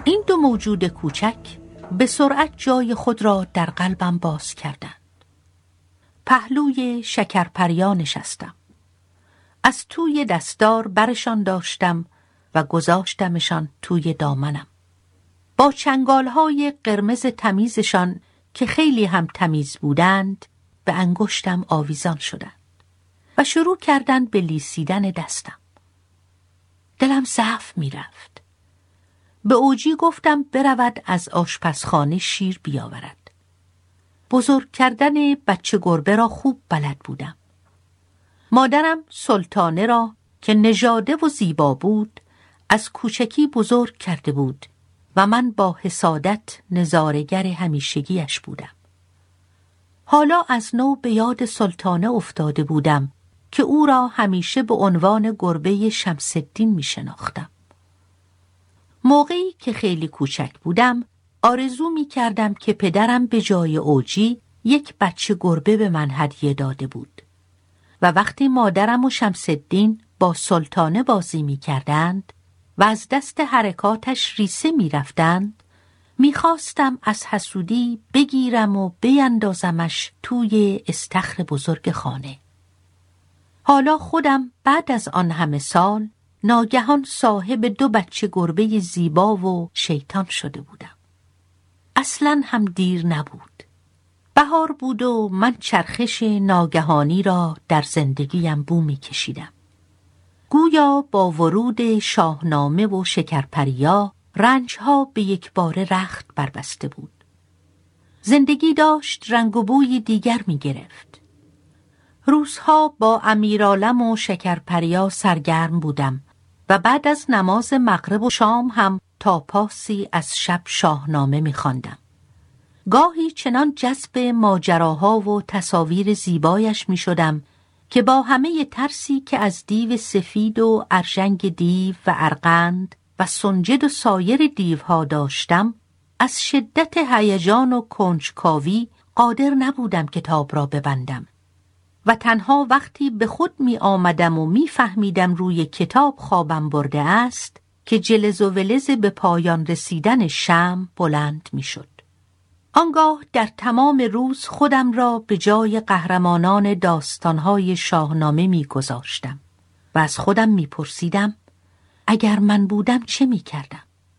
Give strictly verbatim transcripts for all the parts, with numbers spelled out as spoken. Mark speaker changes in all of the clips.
Speaker 1: این دو موجود کوچک به سرعت جای خود را در قلبم باز کردند. پهلوی شکرپریا نشستم. از توی دستار برشان داشتم و گذاشتمشان توی دامنم. با چنگالهای قرمز تمیزشان که خیلی هم تمیز بودند به انگشتم آویزان شدند و شروع کردند به لیسیدن دستم. دلم ضعف می رفت. به اوجی گفتم برود از آشپزخانه شیر بیاورد. بزرگ کردن بچه گربه را خوب بلد بودم. مادرم سلطانه را که نژاده و زیبا بود از کوچکی بزرگ کرده بود و من با حسادت نظاره‌گر همیشگیش بودم. حالا از نو به یاد سلطانه افتاده بودم که او را همیشه به عنوان گربه شمس‌الدین می شناختم. موقعی که خیلی کوچک بودم آرزو می کردم که پدرم به جای اوجی یک بچه گربه به من هدیه داده بود و وقتی مادرم و شمس‌الدین با سلطانه بازی می کردند و از دست حرکاتش ریسه می رفتند می خواستم از حسودی بگیرم و بیندازمش توی استخر بزرگ خانه. حالا خودم بعد از آن همه سال ناگهان صاحب دو بچه گربه زیبا و شیطان شده بودم. اصلاً هم دیر نبود. بهار بود و من چرخش ناگهانی را در زندگیم بو می کشیدم. گویا با ورود شاهنامه و شکرپریا رنجها به یک باره رخت بربسته بود. زندگی داشت رنگ و بوی دیگر می گرفت. روزها با امیرعالم و شکرپریا سرگرم بودم و بعد از نماز مغرب و شام هم تا پاسی از شب شاهنامه می خواندم. گاهی چنان جذب ماجراها و تصاویر زیبایش می شدم که با همه ترسی که از دیو سفید و ارژنگ دیو و ارغند و سنجد و سایر دیوها داشتم، از شدت هیجان و کنجکاوی قادر نبودم کتاب را ببندم و تنها وقتی به خود می آمدم و می فهمیدم روی کتاب خوابم برده است که جلز و ولز به پایان رسیدن شمع بلند می شد. آنگاه در تمام روز خودم را به جای قهرمانان داستانهای شاهنامه می گذاشتم و از خودم می پرسیدم اگر من بودم چه می کردم؟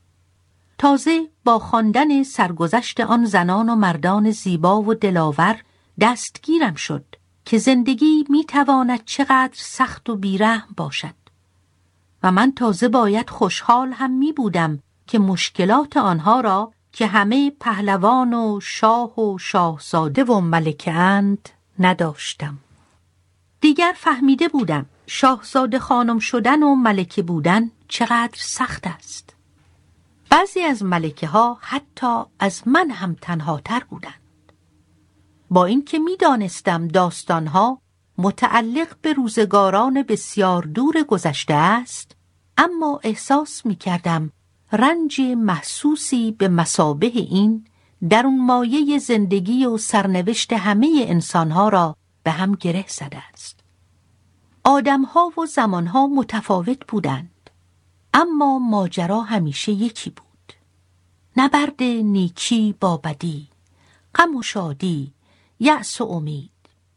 Speaker 1: تازه با خواندن سرگذشت آن زنان و مردان زیبا و دلاور دستگیرم شد که زندگی می تواند چقدر سخت و بیرحم باشد و من تازه باید خوشحال هم می بودم که مشکلات آنها را که همه پهلوان و شاه و شاهزاده و ملکه اند نداشتم. دیگر فهمیده بودم شاهزاده خانم شدن و ملکه بودن چقدر سخت است. بعضی از ملکه ها حتی از من هم تنها تر بودند. با اینکه می دانستم داستان ها متعلق به روزگاران بسیار دور گذشته است، اما احساس می کردم رنج محسوسی به مثابه این در اون مایه زندگی و سرنوشت همه انسانها را به هم گره زده است. آدمها و زمانها متفاوت بودند، اما ماجرا همیشه یکی بود. نبرد نیکی با بدی، غم و شادی، یأس و امید.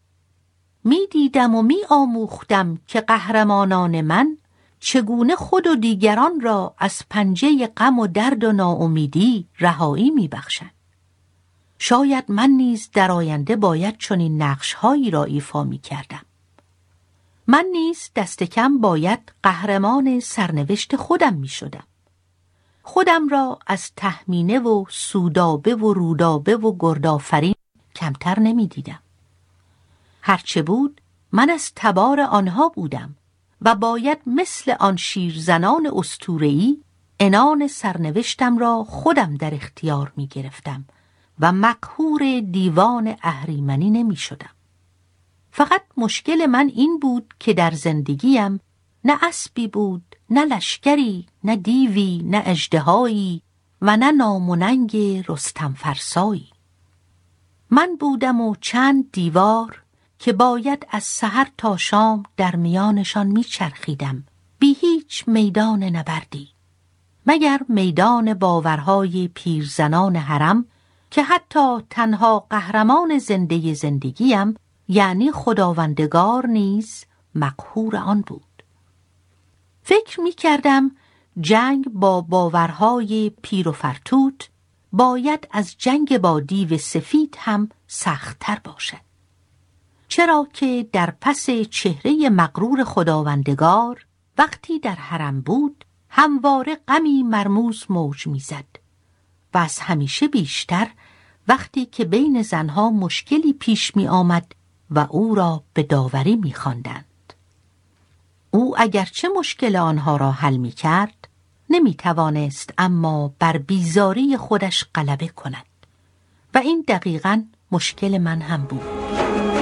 Speaker 1: می دیدم و می آموختم که قهرمانان من چگونه خود و دیگران را از پنجه غم و درد و ناامیدی رهایی می بخشند. شاید من نیز در آینده باید چنین نقش‌هایی را ایفا می کردم. من نیز دست کم باید قهرمان سرنوشت خودم می شدم. خودم را از تهمینه و سودابه و رودابه و گردآفرین کمتر نمی دیدم. هرچه بود من از تبار آنها بودم و باید مثل آن شیرزنان اسطوره‌ای عنان سرنوشتم را خودم در اختیار می گرفتم و مقهور دیوان اهریمنی نمی شدم. فقط مشکل من این بود که در زندگیم نه اسبی بود، نه لشکری، نه دیوی، نه اژدهایی و نه نام و ننگ رستم فرسایی. من بودم و چند دیوار که باید از سحر تا شام در میانشان میچرخیدم، بی هیچ میدان نبردی. مگر میدان باورهای پیرزنان حرم که حتی تنها قهرمان زنده زندگیم یعنی خداوندگار نیز مقهور آن بود. فکر می کردم جنگ با باورهای پیر و فرتوت باید از جنگ با دیو سفید هم سخت‌تر باشد، چرا که در پس چهره مغرور خداوندگار وقتی در حرم بود همواره غمی مرموز موج می‌زد و از همیشه بیشتر وقتی که بین زنها مشکلی پیش می آمد و او را به داوری می خواندند. او اگرچه مشکل آنها را حل می کرد نمی توانست اما بر بیزاری خودش غلبه کند و این دقیقاً مشکل من هم بود.